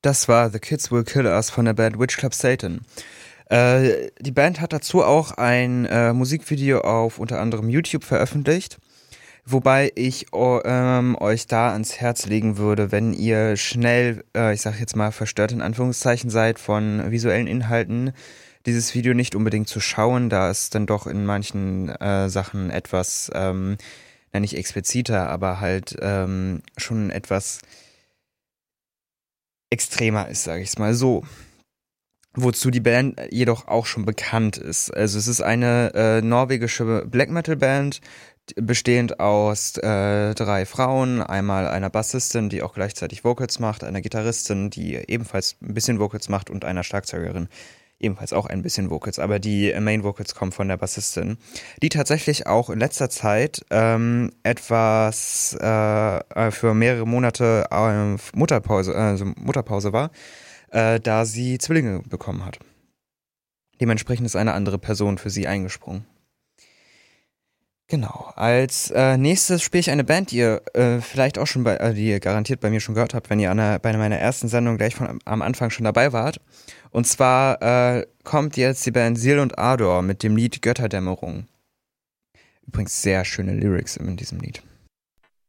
Das war The Kids Will Kill Us von der Band Witch Club Satan. Die Band hat dazu auch ein Musikvideo auf unter anderem YouTube veröffentlicht, wobei ich euch da ans Herz legen würde, wenn ihr schnell, ich sag jetzt mal verstört in Anführungszeichen seid von visuellen Inhalten, dieses Video nicht unbedingt zu schauen, da es dann doch in manchen Sachen etwas, nicht expliziter, aber halt schon etwas extremer ist, sage ich es mal so. Wozu die Band jedoch auch schon bekannt ist. Also es ist eine norwegische Black Metal Band, bestehend aus 3 Frauen, einmal einer Bassistin, die auch gleichzeitig Vocals macht, einer Gitarristin, die ebenfalls ein bisschen Vocals macht und einer Schlagzeugerin, ebenfalls auch ein bisschen Vocals, aber die Main Vocals kommen von der Bassistin, die tatsächlich auch in letzter Zeit etwas für mehrere Monate Mutterpause war, da sie Zwillinge bekommen hat. Dementsprechend ist eine andere Person für sie eingesprungen. Genau. Als nächstes spiele ich eine Band, die ihr vielleicht auch schon die ihr garantiert bei mir schon gehört habt, wenn ihr bei meiner ersten Sendung gleich am Anfang schon dabei wart. Und zwar kommt jetzt die Band Seal und Ardor mit dem Lied Götterdämmerung. Übrigens sehr schöne Lyrics in diesem Lied.